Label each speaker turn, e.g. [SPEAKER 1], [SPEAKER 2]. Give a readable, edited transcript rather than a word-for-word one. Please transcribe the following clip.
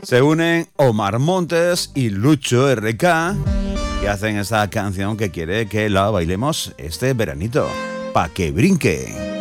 [SPEAKER 1] Se unen Omar Montes y Lucho RK y hacen esta canción que quiere que la bailemos este veranito. Pa' que brinque.